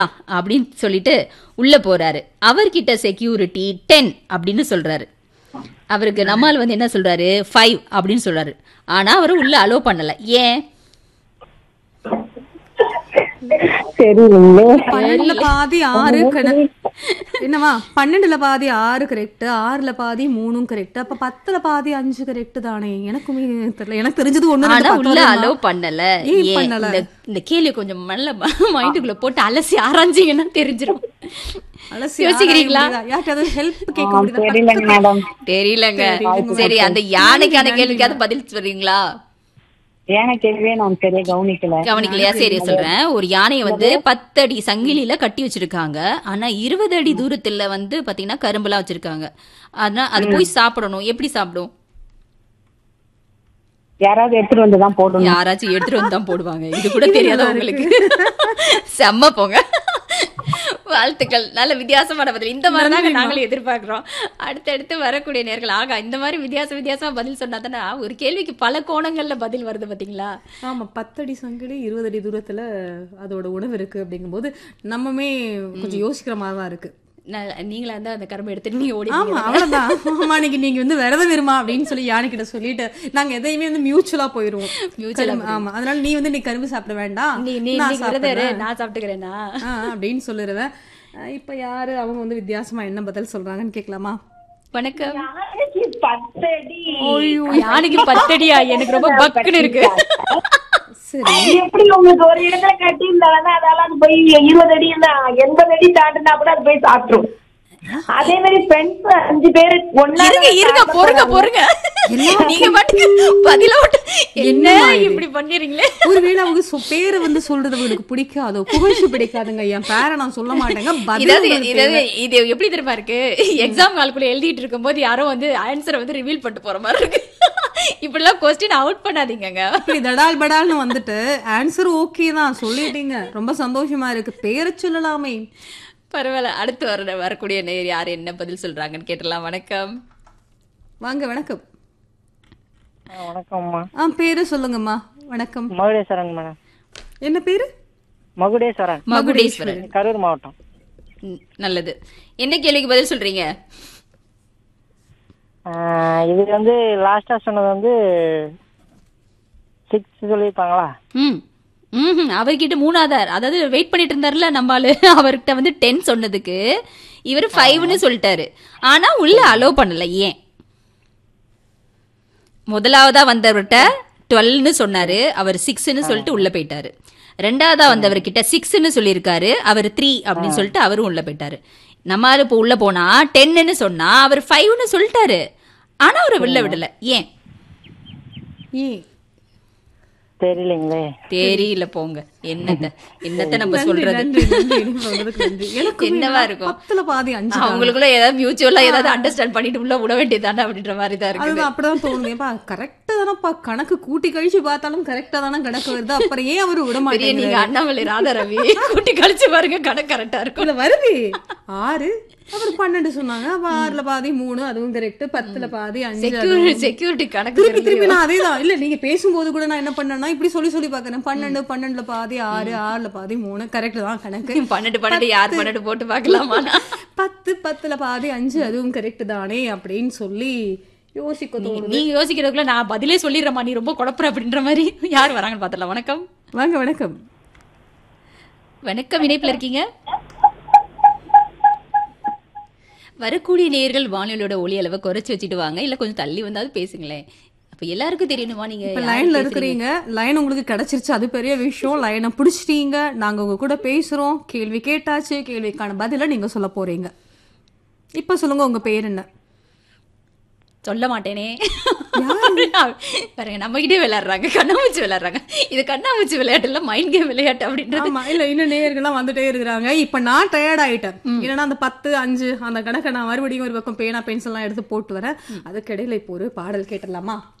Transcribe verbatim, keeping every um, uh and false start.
அப்படின்னு சொல்லிட்டு உள்ள போறாரு. அவர்கிட்ட செக்யூரிட்டி டென் அப்படின்னு சொல்றாரு. அவருக்கு நம்மால் வந்து என்ன சொல்றாரு, ஃபைவ் அப்படின்னு சொல்றாரு. ஆனா அவரு உள்ள அலோ பண்ணல. ஏன்? பன்னெண்டுல பாதி ஆறு என்னவா பன்னெண்டுல பாதி ஆறு கரெக்ட், ஆறுல பாதி மூணும் கரெக்ட், அப்ப பத்துல பாதி அஞ்சு கரெக்ட் தானே? எனக்குமே தெரியல, எனக்கு தெரிஞ்சது ஒண்ணு. ஆனா உள்ள அலோ பண்ணல. இந்த கேள்வி கொஞ்சம் நல்ல மைண்டுக்குள்ள போட்டு அலசி ஆராய்ஞ்சீங்கன்னா தெரிஞ்சிடும். யோசிக்கிறீங்களா? தெரியலங்க. சரி, அந்த யானைக்கான கேள்விக்காவது பதில் சொல்றீங்களா? கவனிக்கலையா? சரி சொல்றேன். ஒரு யானையை வந்து பத்து அடி சங்கிலியில கட்டி வச்சிருக்காங்க. ஆனா இருபது அடி தூரத்துல வந்து பாத்தீங்கன்னா கரும்புலாம் வச்சிருக்காங்க. ஆனா அது போய் சாப்பிடணும். எப்படி சாப்பிடும்? யாராவது எடுத்துட்டு வந்து தான் போடணும். யாராச்சும் எடுத்துட்டு வந்து தான் போடுவாங்க. இது கூட தெரியாத உங்களுக்கு? செம்ம போங்க. வாழ்த்துக்கள். நல்ல வித்தியாசமான பதில். இந்த மாதிரி தாங்க நாங்களும் எதிர்பார்க்கிறோம். அடுத்தடுத்து வரக்கூடிய நேர்கள். ஆகா, இந்த மாதிரி வித்தியாச வித்தியாசமா பதில் சொன்னா தானே ஒரு கேள்விக்கு பல கோணங்கள்ல பதில் வருது பாத்தீங்களா? ஆமா, பத்தடி சங்கிலி இருபது அடி தூரத்துல அதோட உணவு இருக்கு அப்படிங்கும்போது நம்மமே கொஞ்சம் யோசிக்கிற மாதிரி தான் இருக்கு. நீங்களா இருந்தா அந்த கரும்பு எடுத்துட்டு நீங்க ஓடி. ஆமா, அவ்வளவுதான். ஆமா, நீங்க நீங்க வந்து விரதம் இருமா அப்படின்னு சொல்லி யானைக்கிட்ட சொல்லிட்டு நாங்க எதையுமே வந்து மியூச்சுவலா போயிருவோம். ஆமா, அதனால நீ வந்து நீ கரும்பு சாப்பிட வேண்டாம், நான் சாப்பிட்டுக்கிறேன்னா அப்படின்னு சொல்லிடுவேன். இப்ப யாரு அவங்க வந்து வித்தியாசமா என்ன பதில் சொல்றாங்கன்னு கேட்கலாமா? வணக்கம். யானைக்கு பத்தடியா? எனக்கு ரொம்ப பக்குன்னு இருக்கு. எப்படி உங்களுக்கு ஒரு இடத்துல கட்டி இருந்தாலும் அதெல்லாம் போய் இருபது அடி எண்பது அடி தாண்டினா கூட அது போய் சாப்பிட்டுரும். அதே மாதிரி ஃப்ரெண்ட்ஸ் அஞ்சு பேரு ஒன்னா இருங்க பொறுங்க பொறுங்க நீங்க பாட்டுக்கு பதில என்ன இப்படி பண்ணிடுறீங்களே? ஒருவேளை அவங்க பேரை வந்து சொல்றது உங்களுக்கு பிடிக்காதோ, புகழ்ச்சி பிடிக்காதுங்க. என் பேரை நான் சொல்ல மாட்டேங்க. இது எப்படி தெரியுமா இருக்கு? எக்ஸாம் கால்குள்ள எழுதிட்டு இருக்கும் போது யாரோ வந்து ஆன்சரை வந்து ரிவீல் பண்ணிட்டு போற மாதிரி இருக்கு. இப்படிலாம் கொஸ்டின் அவுட் பண்ணாதீங்க. இப்படி தடால் படால்னு வந்துட்டு ஆன்சர் ஓகே தான் சொல்லிட்டீங்க, ரொம்ப சந்தோஷமா இருக்கு. பேரை சொல்லலாமே. பரவாயில்ல. அடுத்து வர வரக்கூடிய நேர் யாரு என்ன பதில் சொல்றாங்கன்னு கேட்டலாம். வணக்கம். வாங்க. வணக்கம். வணக்கம்மா. ஆ, பேரு சொல்லுங்கம்மா. வணக்கம். மகுடேஸ்வரன் மேடம். என்ன பேரு? மகுடேஸ்வரன். மகுடேஸ்வரன், கரூர் மாவட்டம். நல்லது. என்ன கேள்விக்கு பதில் சொல்றீங்க? இது வந்து லாஸ்டா சொன்னது வந்து சிக்ஸ் சொல்லிருப்பாங்களா? ம் ம் அவர்கிட்ட மூணாதார், அதாவது வெயிட் பண்ணிட்டு இருந்தாருல நம்மால, அவர்கிட்ட வந்து டென் சொன்னதுக்கு இவர் ஃபைவ்னு சொல்லிட்டாரு. ஆனா உள்ள அலோ பண்ணல. ஏன்? முதலாவதா வந்தவர்கிட்ட டுவெல்னு சொன்னாரு, அவர் சிக்ஸ்ன்னு சொல்லிட்டு உள்ள போயிட்டாரு. ரெண்டாவதா வந்தவர்கிட்ட சிக்ஸ்ன்னு சொல்லியிருக்காரு, அவர் த்ரீ அப்படின்னு சொல்லிட்டு அவரும் உள்ள போயிட்டாரு. நம்மால இப்ப உள்ள போனா டென்னு சொன்னா அவர் ஃபைவ்னு சொல்லிட்டாரு. ஆனா அவரை உள்ள விடல. ஏன்? ஏன் தெரியலங்களே. தெரியல போங்க. என்னத்த என்னத்த நம்ம சொல்றது? என்னவா இருக்கும்? பத்துல பாதி அஞ்சு. அவங்களுக்குள்ள ஏதாவது மியூச்சுவலா ஏதாவது அண்டர்ஸ்டாண்ட் பண்ணிட்டு உள்ள விட வேண்டியதானே அப்படின்ற மாதிரி தான் இருக்கு. அப்படிதான் தோணுதுப்பா. கரெக்டா தானப்பா கணக்கு கூட்டி கழிச்சு பார்த்தாலும் கரெக்டா தானே கணக்கு வருது. அப்புறம் ஏன் அவரு விட மாட்டேங்க? நீங்க அண்ணாமலை ராதா ரவி கூட்டி கழிச்சு பாருங்க, கணக்கு கரெக்டா இருக்கும். வருது ஆறு, அப்புறம் பன்னெண்டு சொன்னாங்க. அப்ப ஆறுல பாதி மூணு, அதுவும் கரெக்ட். பத்துல பாதி அஞ்சு. செக்யூரிட்டி கணக்கு திருப்பி திருப்பி நான் அதேதான். இல்ல, நீங்க பேசும்போது கூட நான் என்ன பண்ணேன்னா இப்படி சொல்லி சொல்லி பாக்குறேன். பன்னெண்டு பன்னெண்டுல பாதி ஆறு, ஆறுல பாதி மூணு, கரெக்ட் தான் கணக்கு. பன்னெண்டு பன்னெண்டு யார் பன்னெண்டு போட்டு பாக்கலாமா? பத்து பத்துல பாதி அஞ்சு, அதுவும் கரெக்ட் தானே அப்படின்னு சொல்லி யோசிக்க தோணுது. நீங்க யோசிக்கிறதுக்குள்ள நான் பதிலே சொல்லிடுறேமா, நீ ரொம்ப குழப்பற அப்படின்ற மாதிரி. யார் வராங்கன்னு பாத்துடலாம். வணக்கம். வாங்க. வணக்கம். வணக்கம். இணைப்புல இருக்கீங்க. வரக்கூடிய நேயர்கள் வானொலியோட ஒலி அளவை குறைச்சி வச்சுட்டு வாங்க, இல்ல கொஞ்சம் தள்ளி வந்தாது பேசுங்களேன். அப்ப எல்லாருக்கும் தெரியணுமா நீங்க லைன்ல இருக்கிறீங்க. லைன் உங்களுக்கு கிடைச்சிருச்சு, அது பெரிய விஷயம். லைனை பிடிச்சிட்டீங்க, நாங்க உங்க கூட பேசுறோம். கேள்வி கேட்டாச்சு, கேள்விக்கான பதில நீங்க சொல்ல போறீங்க. இப்ப சொல்லுங்க, உங்க பேர் என்ன? சொல்ல மாட்டேனே. பாருங்க, நம்ம கிட்டே விளையாடுறாங்க, கண்ணாமூச்சி விளையாடுறாங்க. இது கண்ணாமூச்சி விளையாட்டு இல்ல, மைண்ட் கேம் விளையாட்டு அப்படின்றது. இல்ல, இன்னும் நேயர்கள்லாம் வந்துட்டே இருக்கிறாங்க. இப்ப நான் டயர்ட் ஆயிட்டேன். ஏன்னா அந்த பத்து அஞ்சு அந்த கணக்கை நான் மறுபடியும் ஒரு பக்கம் பேனா பென்சில் எல்லாம் எடுத்து போட்டு வரேன். அதுக்கிடையில இப்போ ஒரு பாடல் கேட்டுடலாமா?